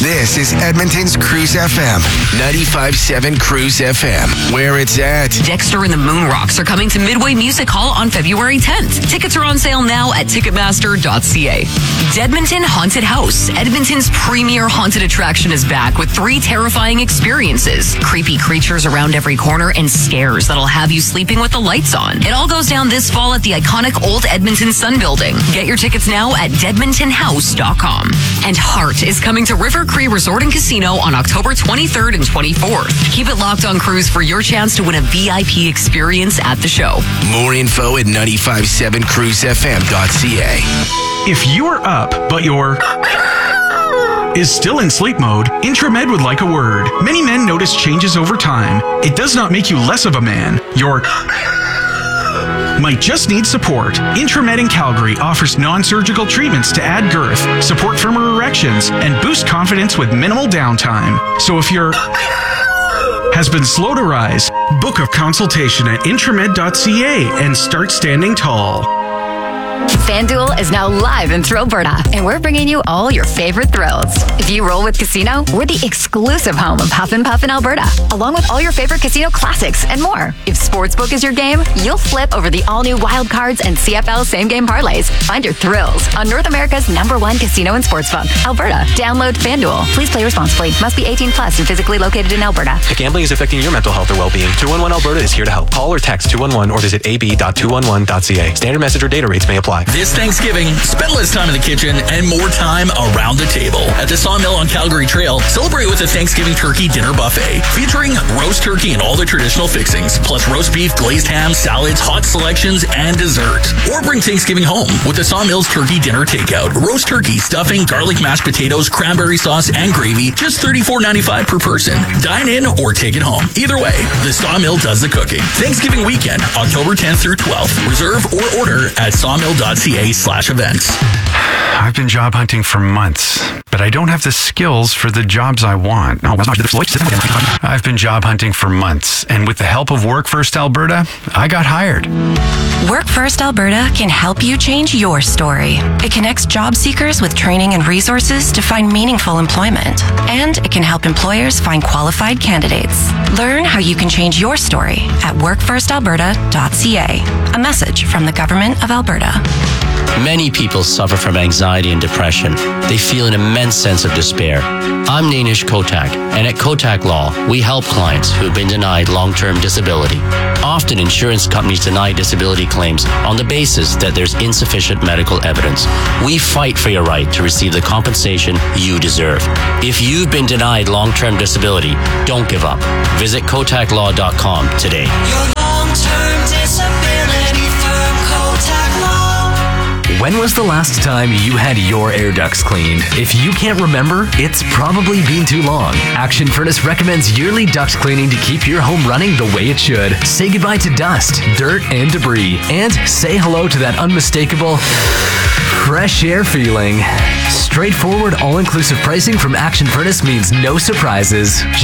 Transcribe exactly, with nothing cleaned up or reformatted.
This is Edmonton's Cruise F M, ninety-five point seven Cruise F M, where it's at. Dexter and the Moon Rocks are coming to Midway Music Hall on February tenth. Tickets are on sale now at ticketmaster dot c a. Dedmonton Haunted House, Edmonton's premier haunted attraction, is back with three terrifying experiences. Creepy creatures around every corner and scares that'll have you sleeping with the lights on. It all goes down this fall at the iconic Old Edmonton Sun Building. Get your tickets now at dedmonton house dot com. And Heart is coming to River Cree Resort and Casino on October twenty-third and twenty-fourth. Keep it locked on Cruise for your chance to win a V I P experience at the show. More info at ninety-five point seven cruise f m dot c a. If you're up, but you're is still in sleep mode, Intramed would like a word. Many men notice changes over time. It does not make you less of a man. You're might just need support. Intramed in Calgary offers non-surgical treatments to add girth, support firmer erections, and boost confidence with minimal downtime. So if you're has been slow to rise, book a consultation at intramed dot c a and start standing tall. FanDuel is now live in Thrillberta, and we're bringing you all your favorite thrills. If you roll with Casino, we're the exclusive home of Huff and Puff in Alberta, along with all your favorite casino classics and more. If Sportsbook is your game, you'll flip over the all-new Wild Cards and C F L same-game parlays. Find your thrills on North America's number one casino and sportsbook, Alberta. Download FanDuel. Please play responsibly. Must be eighteen plus and physically located in Alberta. If gambling is affecting your mental health or well-being, two one one Alberta is here to help. Call or text two one one or visit a b dot two one one dot c a. Standard message or data rates may apply. This Thanksgiving, spend less time in the kitchen and more time around the table. At the Sawmill on Calgary Trail, celebrate with a Thanksgiving turkey dinner buffet featuring roast turkey and all the traditional fixings, plus roast beef, glazed ham, salads, hot selections, and dessert. Or bring Thanksgiving home with the Sawmill's turkey dinner takeout. Roast turkey, stuffing, garlic mashed potatoes, cranberry sauce, and gravy, just thirty-four ninety-five per person. Dine in or take it home. Either way, the Sawmill does the cooking. Thanksgiving weekend, October tenth through twelfth. Reserve or order at sawmill dot c a slash events. I've been job hunting for months, but I don't have the skills for the jobs I want. I've been job hunting for months, and with the help of Work First Alberta, I got hired. Work First Alberta can help you change your story. It connects job seekers with training and resources to find meaningful employment, and it can help employers find qualified candidates. Learn how you can change your story at work first alberta dot c a. A message from the Government of Alberta. Many people suffer from anxiety and depression. They feel an immense sense of despair. I'm Nainish Kotak, and at Kotak Law, we help clients who've been denied long-term disability. Often, insurance companies deny disability claims on the basis that there's insufficient medical evidence. We fight for your right to receive the compensation you deserve. If you've been denied long-term disability, don't give up. Visit kotak law dot com today. Your long-term disability firm, Kotak Law. When was the last time you had your air ducts cleaned? If you can't remember, it's probably been too long. Action Furnace recommends yearly duct cleaning to keep your home running the way it should. Say goodbye to dust, dirt, and debris, and say hello to that unmistakable fresh air feeling. Straightforward, all-inclusive pricing from Action Furnace means no surprises.